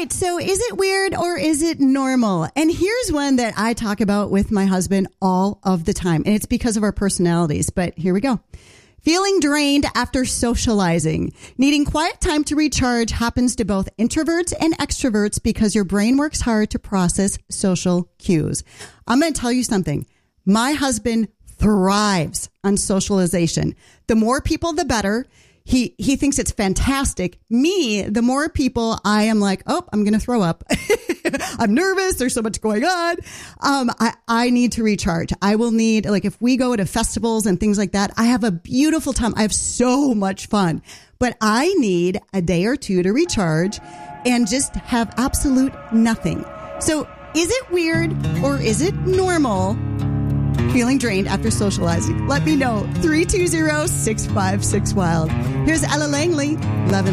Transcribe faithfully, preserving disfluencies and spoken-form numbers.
right. So is it weird or is it normal? And here's one that I talk about with my husband all of the time. And it's because of our personalities. But here we go. Feeling drained after socializing. Needing quiet time to recharge happens to both introverts and extroverts because your brain works hard to process social cues. I'm going to tell you something. My husband thrives on socialization. The more people, the better. He he thinks it's fantastic. Me, the more people, I am like, oh, I'm going to throw up. I'm nervous. There's so much going on. Um, I, I need to recharge. I will need, like, if we go to festivals and things like that, I have a beautiful time. I have so much fun. But I need a day or two to recharge and just have absolute nothing. So is it weird or is it normal feeling drained after socializing? Let me know. three two zero, six five six, WILD. Here's Ella Langley. Love and